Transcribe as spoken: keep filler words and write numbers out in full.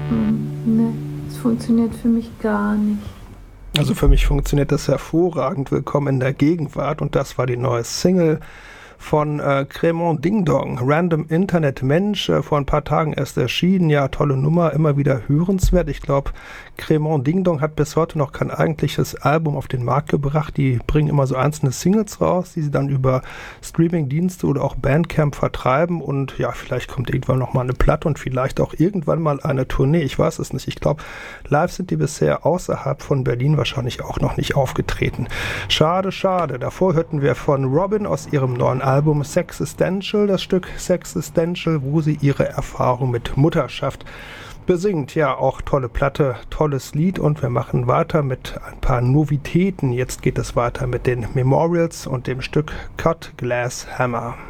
Hm, ne, es funktioniert für mich gar nicht. Also für mich funktioniert das hervorragend. Willkommen in der Gegenwart. Und das war die neue Single von äh, Cremant Ding Dong, Random Internet Mensch, äh, vor ein paar Tagen erst erschienen. Ja, tolle Nummer, immer wieder hörenswert. Ich glaube, Cremant Ding Dong hat bis heute noch kein eigentliches Album auf den Markt gebracht. Die bringen immer so einzelne Singles raus, die sie dann über Streaming-Dienste oder auch Bandcamp vertreiben. Und ja, vielleicht kommt irgendwann noch mal eine Platte und vielleicht auch irgendwann mal eine Tournee. Ich weiß es nicht. Ich glaube, live sind die bisher außerhalb von Berlin wahrscheinlich auch noch nicht aufgetreten. Schade, schade. Davor hörten wir von Robin aus ihrem neuen Album Sexistential, das Stück Sexistential, wo sie ihre Erfahrung mit Mutterschaft besingt. Ja, auch tolle Platte, tolles Lied, und wir machen weiter mit ein paar Novitäten. Jetzt geht es weiter mit den Memorials und dem Stück Cut Glass Hammer.